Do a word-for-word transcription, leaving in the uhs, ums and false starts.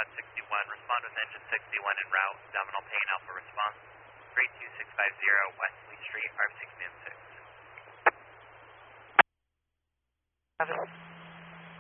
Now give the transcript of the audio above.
squad sixty-one, respond with engine sixty-one en route, abdominal pain, alpha response, grade two six five zero, West Lee Street, R six M six. Copy.